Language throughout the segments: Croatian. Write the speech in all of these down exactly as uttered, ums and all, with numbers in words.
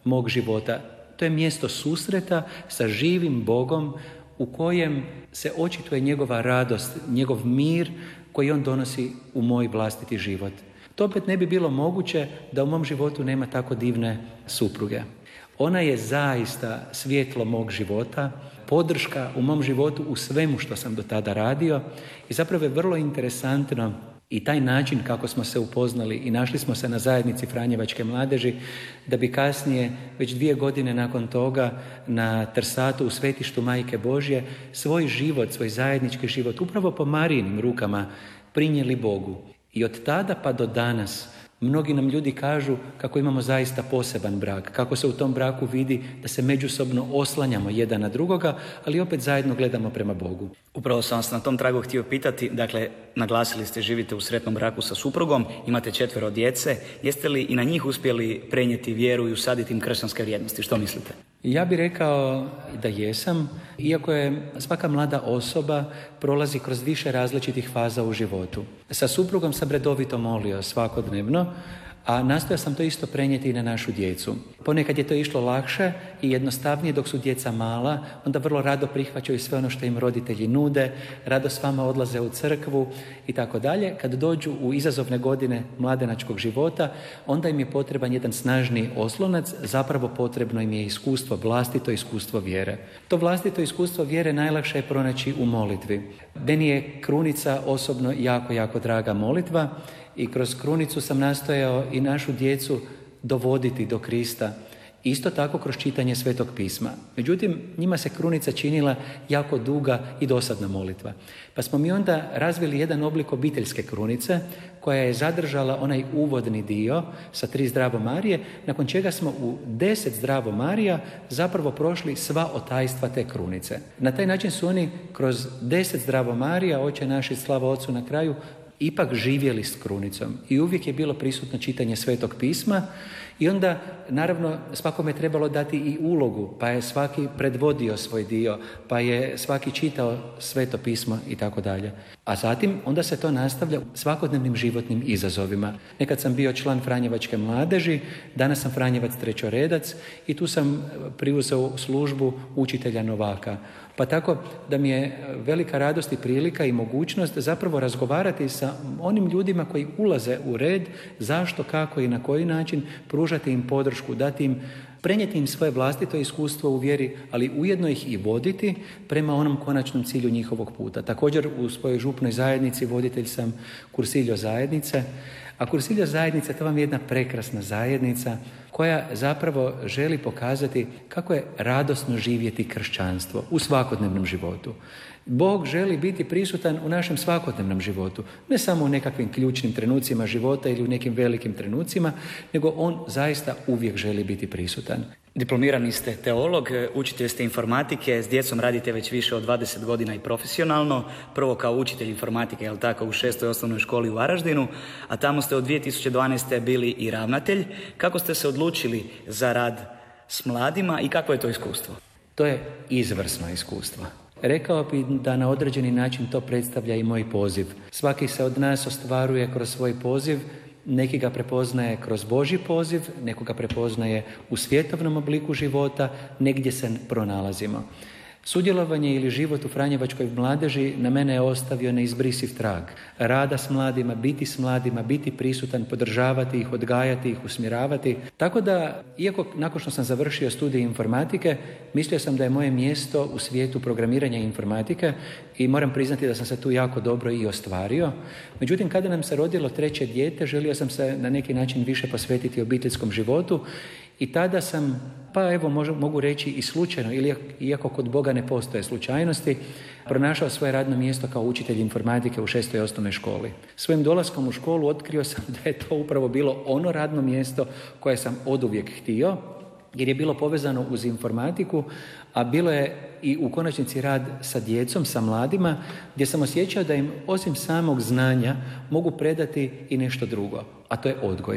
mog života. To je mjesto susreta sa živim Bogom u kojem se očituje njegova radost, njegov mir koji on donosi u moj vlastiti život. To opet ne bi bilo moguće da u mom životu nema tako divne supruge. Ona je zaista svjetlo mog života, podrška u mom životu u svemu što sam do tada radio i zapravo je vrlo interesantno i taj način kako smo se upoznali i našli smo se na zajednici Franjevačke mladeži, da bi kasnije, već dvije godine nakon toga, na Trsatu u svetištu Majke Božje, svoj život, svoj zajednički život, upravo po Marijinim rukama prinijeli Bogu. I od tada pa do danas mnogi nam ljudi kažu kako imamo zaista poseban brak, kako se u tom braku vidi da se međusobno oslanjamo jedan na drugoga, ali opet zajedno gledamo prema Bogu. Upravo sam vas na tom tragu htio pitati, dakle, naglasili ste živite u sretnom braku sa suprugom, imate četvero djece, jeste li i na njih uspjeli prenijeti vjeru i usaditi im kršćanske vrijednosti? Što mislite? Ja bih rekao da jesam, iako je svaka mlada osoba prolazi kroz više različitih faza u životu. Sa suprugom sam redovito molio svakodnevno, a nastojao sam to isto prenijeti i na našu djecu. Ponekad je to išlo lakše i jednostavnije dok su djeca mala, onda vrlo rado prihvaćaju sve ono što im roditelji nude, rado s vama odlaze u crkvu i tako dalje. Kad dođu u izazovne godine mladenačkog života, onda im je potreban jedan snažni oslonac, zapravo potrebno im je iskustvo, vlastito iskustvo vjere. To vlastito iskustvo vjere najlakše je pronaći u molitvi. Meni je krunica osobno jako, jako draga molitva, i kroz krunicu sam nastojao i našu djecu dovoditi do Krista. Isto tako kroz čitanje Svetog pisma. Međutim, njima se krunica činila jako duga i dosadna molitva. Pa smo mi onda razvili jedan oblik obiteljske krunice koja je zadržala onaj uvodni dio sa tri Zdravo Marije, nakon čega smo u deset Zdravo Marija zapravo prošli sva otajstva te krunice. Na taj način su oni kroz deset Zdravo Marija, Oče naš i slava Otcu na kraju, ipak živjeli s krunicom i uvijek je bilo prisutno čitanje Svetog pisma i onda naravno svakome je trebalo dati i ulogu, pa je svaki predvodio svoj dio, pa je svaki čitao Sveto pismo i tako dalje. A zatim onda se to nastavlja svakodnevnim životnim izazovima. Nekad sam bio član Franjevačke mladeži, danas sam Franjevac trećoredac i tu sam preuzeo službu učitelja novaka. Pa tako da mi je velika radost i prilika i mogućnost zapravo razgovarati sa onim ljudima koji ulaze u red, zašto, kako i na koji način, pružati im podršku, dati im, prenijeti im svoje vlastito iskustvo u vjeri, ali ujedno ih i voditi prema onom konačnom cilju njihovog puta. Također u svojoj župnoj zajednici voditelj sam Kursiljo zajednice, a Kursiljo zajednica to vam je jedna prekrasna zajednica koja zapravo želi pokazati kako je radosno živjeti kršćanstvo u svakodnevnom životu. Bog želi biti prisutan u našem svakodnevnom životu, ne samo u nekakvim ključnim trenucima života ili u nekim velikim trenucima, nego on zaista uvijek želi biti prisutan. Diplomirani ste teolog, učitelj ste informatike, s djecom radite već više od dvadeset godina i profesionalno, prvo kao učitelj informatike, jel tako, u šestoj osnovnoj školi u Varaždinu, a tamo ste od dvije tisuće dvanaeste. bili i ravnatelj. Kako ste se odlučili za rad s mladima i kakvo je to iskustvo? To je izvrsno iskustvo. Rekao bih da na određeni način to predstavlja i moj poziv. Svaki se od nas ostvaruje kroz svoj poziv, neki ga prepoznaje kroz Božji poziv, neko ga prepoznaje u svjetovnom obliku života, negdje se pronalazimo. Sudjelovanje ili život u Franjevačkoj mladeži na mene je ostavio neizbrisiv trag. Rada s mladima, biti s mladima, biti prisutan, podržavati ih, odgajati ih, usmjeravati. Tako da, iako nakon što sam završio studij informatike, mislio sam da je moje mjesto u svijetu programiranja informatike i moram priznati da sam se tu jako dobro i ostvario. Međutim, kada nam se rodilo treće dijete, želio sam se na neki način više posvetiti obiteljskom životu i tada sam, pa evo mogu reći i slučajno, ili iako kod Boga ne postoje slučajnosti, pronašao svoje radno mjesto kao učitelj informatike u šestoj osnovnoj školi. Svojim dolaskom u školu otkrio sam da je to upravo bilo ono radno mjesto koje sam oduvijek htio, jer je bilo povezano uz informatiku, a bilo je i u konačnici rad sa djecom, sa mladima, gdje sam osjećao da im osim samog znanja mogu predati i nešto drugo, a to je odgoj.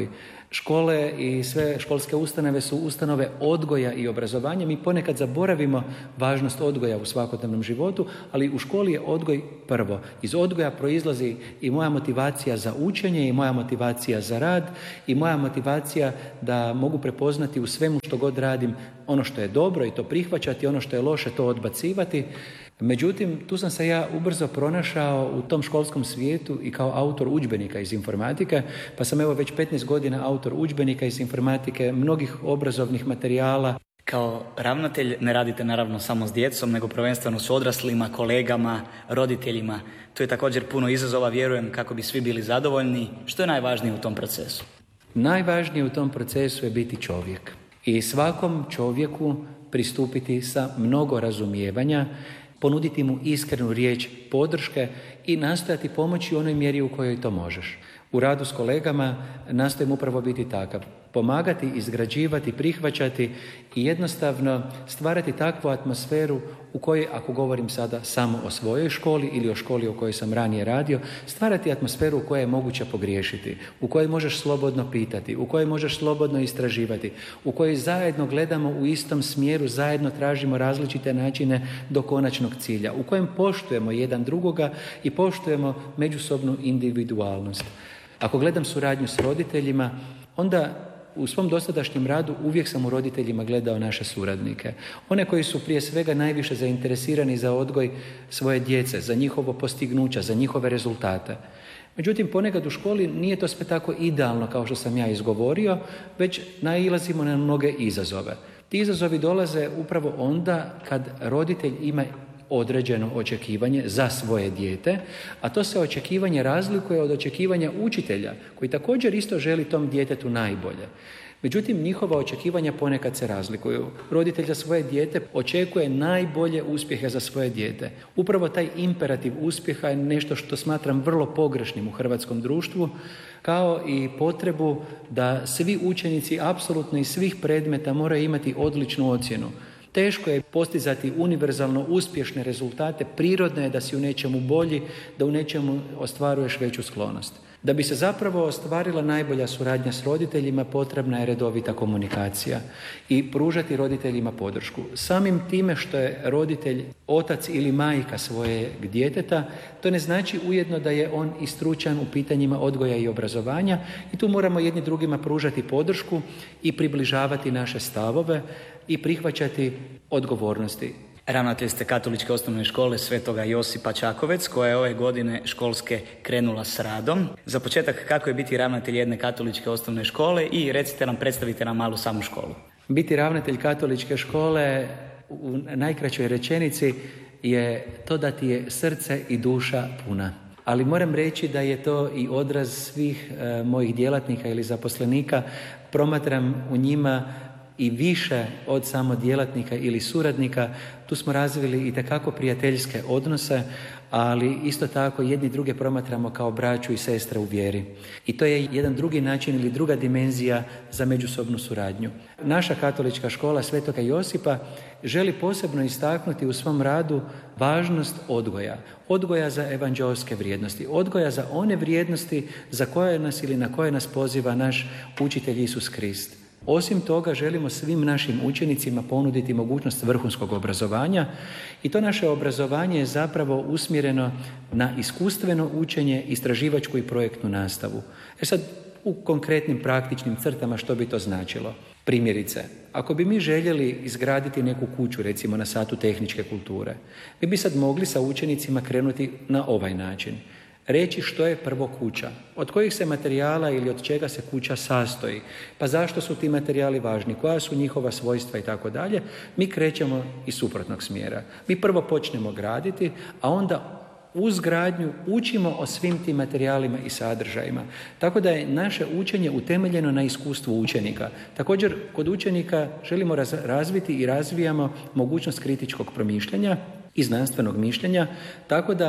Škole i sve školske ustanove su ustanove odgoja i obrazovanja. Mi ponekad zaboravimo važnost odgoja u svakodnevnom životu, ali u školi je odgoj prvo. Iz odgoja proizlazi i moja motivacija za učenje, i moja motivacija za rad, i moja motivacija da mogu prepoznati u svemu što god radim ono što je dobro i to prihvaćati, ono što je loše to odbacivati. Međutim, tu sam se ja ubrzo pronašao u tom školskom svijetu i kao autor udžbenika iz informatike, pa sam evo već petnaest godina autor udžbenika iz informatike, mnogih obrazovnih materijala. Kao ravnatelj ne radite naravno samo s djecom, nego prvenstveno s odraslima, kolegama, roditeljima. Tu je također puno izazova, vjerujem, kako bi svi bili zadovoljni. Što je najvažnije u tom procesu? Najvažnije u tom procesu je biti čovjek. I svakom čovjeku pristupiti sa mnogo razumijevanja, ponuditi mu iskrenu riječ podrške i nastojati pomoći u onoj mjeri u kojoj to možeš. U radu s kolegama nastojim upravo biti takav. Pomagati, izgrađivati, prihvaćati i jednostavno stvarati takvu atmosferu u kojoj, ako govorim sada samo o svojoj školi ili o školi u kojoj sam ranije radio, stvarati atmosferu u kojoj je moguće pogriješiti, u kojoj možeš slobodno pitati, u kojoj možeš slobodno istraživati, u kojoj zajedno gledamo u istom smjeru, zajedno tražimo različite načine do konačnog cilja, u kojem poštujemo jedan drugoga i poštujemo međusobnu individualnost. Ako gledam suradnju s roditeljima, onda u svom dosadašnjem radu uvijek sam u roditeljima gledao naše suradnike. One koji su prije svega najviše zainteresirani za odgoj svoje djece, za njihovo postignuća, za njihove rezultate. Međutim, ponekad u školi nije to sve tako idealno kao što sam ja izgovorio, već nailazimo na mnoge izazove. Ti izazovi dolaze upravo onda kad roditelj ima određeno očekivanje za svoje dijete, a to se očekivanje razlikuje od očekivanja učitelja, koji također isto želi tom djetetu najbolje. Međutim, njihova očekivanja ponekad se razlikuju. Roditelj za svoje dijete očekuje najbolje uspjehe za svoje dijete. Upravo taj imperativ uspjeha je nešto što smatram vrlo pogrešnim u hrvatskom društvu, kao i potrebu da svi učenici apsolutno iz svih predmeta moraju imati odličnu ocjenu. Teško je postizati univerzalno uspješne rezultate, prirodno je da si u nečemu bolji, da u nečemu ostvaruješ veću sklonost. Da bi se zapravo ostvarila najbolja suradnja s roditeljima, potrebna je redovita komunikacija i pružati roditeljima podršku. Samim time što je roditelj otac ili majka svojeg djeteta, to ne znači ujedno da je on i stručan u pitanjima odgoja i obrazovanja i tu moramo jedni drugima pružati podršku i približavati naše stavove i prihvaćati odgovornosti. Ravnatelj ste Katoličke osnovne škole Svetoga Josipa Čakovec, koja je ove godine školske krenula s radom. Za početak, kako je biti ravnatelj jedne katoličke osnovne škole i recite nam, predstavite nam malu samu školu. Biti ravnatelj katoličke škole u najkraćoj rečenici je to da ti je srce i duša puna. Ali moram reći da je to i odraz svih e, mojih djelatnika ili zaposlenika. Promatram u njima i više od samo djelatnika ili suradnika. Tu smo razvili itekako prijateljske odnose, ali isto tako jedni druge promatramo kao braću i sestre u vjeri. I to je jedan drugi način ili druga dimenzija za međusobnu suradnju. Naša katolička škola Svetoga Josipa želi posebno istaknuti u svom radu važnost odgoja. Odgoja za evanđeoske vrijednosti. Odgoja za one vrijednosti za koje nas ili na koje nas poziva naš učitelj Isus Krist. Osim toga, želimo svim našim učenicima ponuditi mogućnost vrhunskog obrazovanja i to naše obrazovanje je zapravo usmjereno na iskustveno učenje, istraživačku i projektnu nastavu. E sad, u konkretnim praktičnim crtama što bi to značilo? Primjerice, ako bi mi željeli izgraditi neku kuću, recimo na satu tehničke kulture, mi bi sad mogli sa učenicima krenuti na ovaj način. Reći što je prvo kuća, od kojih se materijala ili od čega se kuća sastoji, pa zašto su ti materijali važni, koja su njihova svojstva i tako dalje, mi krećemo iz suprotnog smjera. Mi prvo počnemo graditi, a onda uz gradnju učimo o svim tim materijalima i sadržajima. Tako da je naše učenje utemeljeno na iskustvu učenika. Također, kod učenika želimo raz- razviti i razvijamo mogućnost kritičkog promišljanja i znanstvenog mišljenja, tako da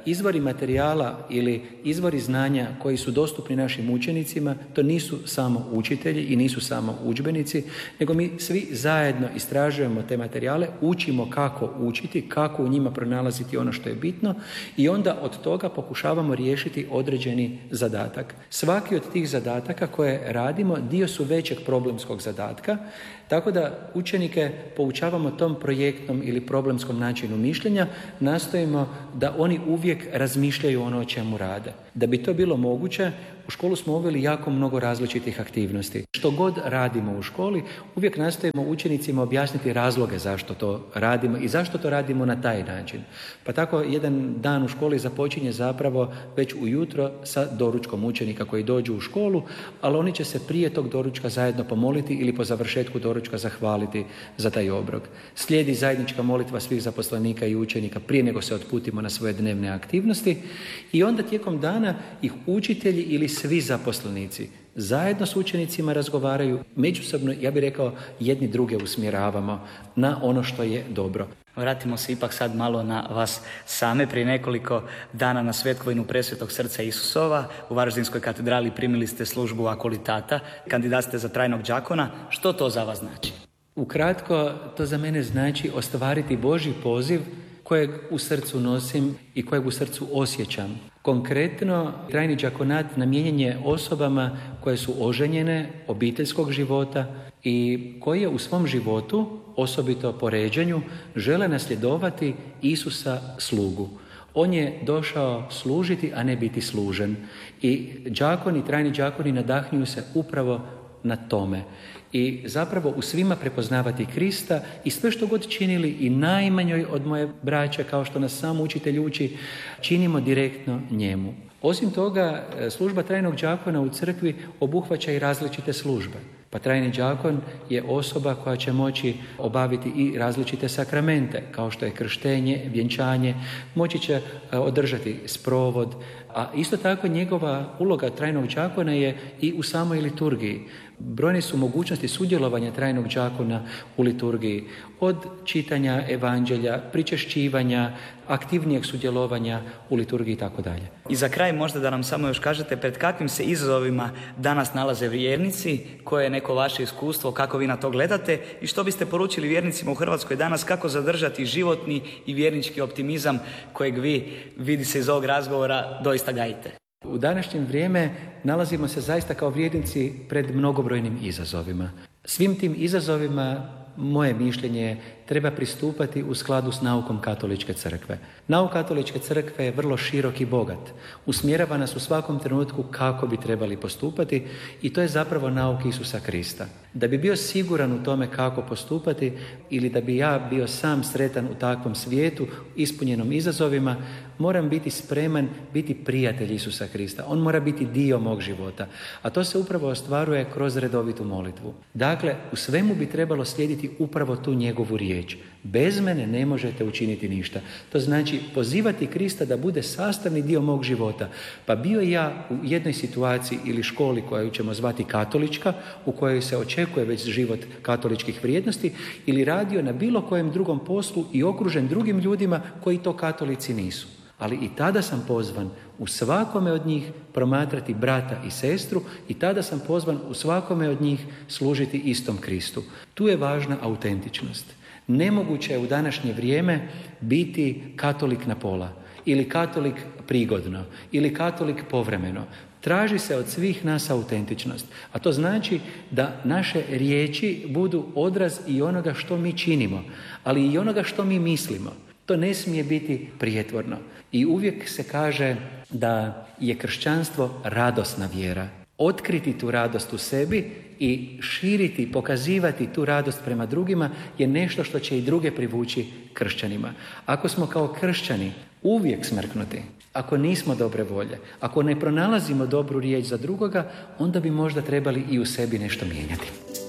izvori materijala ili izvori znanja koji su dostupni našim učenicima, to nisu samo učitelji i nisu samo udžbenici, nego mi svi zajedno istražujemo te materijale, učimo kako učiti, kako u njima pronalaziti ono što je bitno i onda od toga pokušavamo riješiti određeni zadatak. Svaki od tih zadataka koje radimo dio su većeg problemskog zadatka, tako da učenike poučavamo tom projektnom ili problemskom načinu mišljenja, nastojimo da oni uvijek razmišljaju ono o čemu rade. Da bi to bilo moguće, u školu smo uveli jako mnogo različitih aktivnosti. Što god radimo u školi, uvijek nastojimo učenicima objasniti razloge zašto to radimo i zašto to radimo na taj način. Pa tako jedan dan u školi započinje zapravo već ujutro sa doručkom učenika koji dođu u školu, ali oni će se prije tog doručka zajedno pomoliti ili po završetku doručka zahvaliti za taj obrok. Slijedi zajednička molitva svih zaposlenika i učenika prije nego se otputimo na svoje dnevne aktivnosti i onda tijekom dana ih učitelji ili svi zaposlenici zajedno s učenicima razgovaraju, međusobno, ja bih rekao, jedni druge usmjeravamo na ono što je dobro. Vratimo se ipak sad malo na vas same. Prije nekoliko dana na Svetkovinu Presvetog Srca Isusova u Varaždinskoj katedrali primili ste službu akolitata, kandidat ste za trajnog đakona. Što to za vas znači? Ukratko, to za mene znači ostvariti Božji poziv kojeg u srcu nosim i kojeg u srcu osjećam. Konkretno, trajni đakonat namijenjen je osobama koje su oženjene, obiteljskog života i koje u svom životu, osobito po ređenju, žele nasljedovati Isusa slugu. On je došao služiti, a ne biti služen. I đakoni, trajni đakoni nadahnjuju se upravo na tome. I zapravo u svima prepoznavati Krista i sve što god činili i najmanjoj od moje braće, kao što nas sam učitelj uči, činimo direktno njemu. Osim toga, služba trajnog đakona u crkvi obuhvaća i različite službe. Pa trajni đakon je osoba koja će moći obaviti i različite sakramente, kao što je krštenje, vjenčanje, moći će održati sprovod, a isto tako njegova uloga trajnog đakona je i u samoj liturgiji. Brojne su mogućnosti sudjelovanja trajnog đakona u liturgiji, od čitanja evanđelja, pričešćivanja, aktivnijeg sudjelovanja u liturgiji i tako dalje. I za kraj možda da nam samo još kažete pred kakvim se izazovima danas nalaze vjernici, koje je neko vaše iskustvo, kako vi na to gledate i što biste poručili vjernicima u Hrvatskoj danas, kako zadržati životni i vjernički optimizam kojeg vi, vidi se iz ovog razgovora, doista gajite. U današnje vrijeme nalazimo se zaista kao vjernici pred mnogobrojnim izazovima. Svim tim izazovima, moje mišljenje, treba pristupati u skladu s naukom Katoličke crkve. Nauk Katoličke crkve je vrlo širok i bogat. Usmjerava nas u svakom trenutku kako bi trebali postupati i to je zapravo nauk Isusa Krista. Da bi bio siguran u tome kako postupati ili da bi ja bio sam sretan u takvom svijetu, ispunjenom izazovima, moram biti spreman biti prijatelj Isusa Krista. On mora biti dio mog života. A to se upravo ostvaruje kroz redovitu molitvu. Dakle, u svemu bi trebalo slijediti upravo tu njegovu riječ. Bez mene ne možete učiniti ništa. To znači pozivati Krista da bude sastavni dio mog života. Pa bio ja u jednoj situaciji ili školi koju ćemo zvati katolička, u kojoj se očekuje već život katoličkih vrijednosti, ili radio na bilo kojem drugom poslu i okružen drugim ljudima koji to katolici nisu. Ali i tada sam pozvan u svakome od njih promatrati brata i sestru i tada sam pozvan u svakome od njih služiti istom Kristu. Tu je važna autentičnost. Nemoguće je u današnje vrijeme biti katolik na pola ili katolik prigodno ili katolik povremeno. Traži se od svih nas autentičnost, a to znači da naše riječi budu odraz i onoga što mi činimo, ali i onoga što mi mislimo. To ne smije biti prijetvorno. I uvijek se kaže da je kršćanstvo radosna vjera. Otkriti tu radost u sebi i širiti, pokazivati tu radost prema drugima je nešto što će i druge privući kršćanima. Ako smo kao kršćani uvijek smrknuti, ako nismo dobre volje, ako ne pronalazimo dobru riječ za drugoga, onda bi možda trebali i u sebi nešto mijenjati.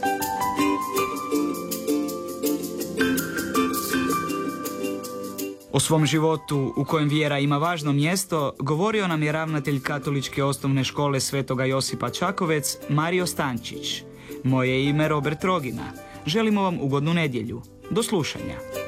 O svom životu, u kojem vjera ima važno mjesto, govorio nam je ravnatelj Katoličke osnovne škole Svetoga Josipa Čakovec, Mario Stančić. Moje ime Robert Rogina. Želimo vam ugodnu nedjelju. Do slušanja.